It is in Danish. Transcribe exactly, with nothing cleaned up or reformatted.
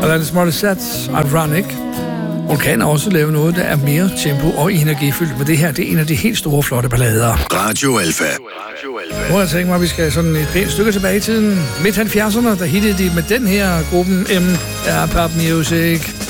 Alanis Morissette, Ironic. Hun kan også lave noget, der er mere tempo og energifyldt, men det her, det er en af de helt store, flotte ballader. Radio Alfa. Nu har jeg tænkt mig, at vi skal sådan et pænt stykke tilbage i tiden. Midt halvfjerdserne, der hittede de med den her gruppen M R Pop Music.